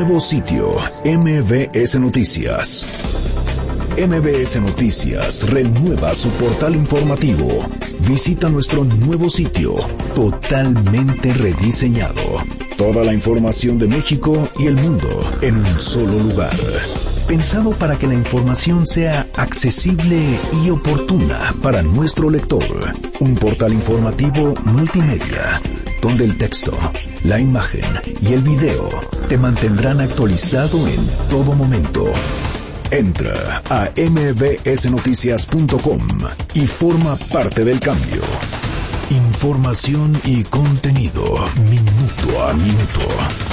nuevo sitio, MBS Noticias. MBS Noticias renueva su portal informativo. Visita nuestro nuevo sitio, totalmente rediseñado. Toda la información de México y el mundo en un solo lugar. Pensado para que la información sea accesible y oportuna para nuestro lector. Un portal informativo multimedia, donde el texto, la imagen y el video te mantendrán actualizado en todo momento. Entra a mbsnoticias.com y forma parte del cambio. Información y contenido, minuto a minuto.